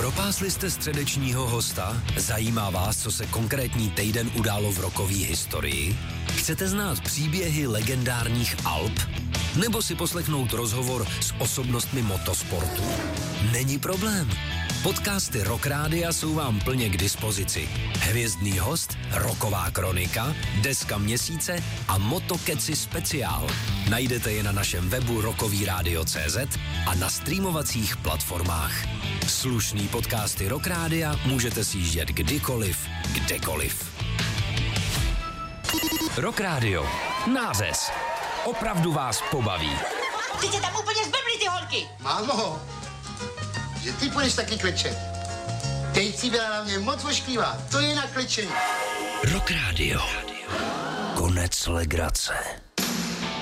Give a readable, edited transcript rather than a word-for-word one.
Propásli jste středečního hosta? Zajímá vás, co se konkrétní týden událo v rockové historii? Chcete znát příběhy legendárních Alp? Nebo si poslechnout rozhovor s osobnostmi motosportu? Není problém. Podcasty Rock Rádia jsou vám plně k dispozici. Hvězdný host, rocková kronika, deska měsíce a Motokeci speciál. Najdete je na našem webu rockovyradio.cz a na streamovacích platformách. Slušný podcasty Rock Rádia můžete si jíždět kdykoliv, kdekoliv. Rock Radio. Nářez. Opravdu vás pobaví. Ty tě tam úplně zblbli, ty holky! Mámo, že ty půjdeš taky klečet. Teď si byla na mě moc ošklivá, to je na klečení. Rock Radio. Konec legrace.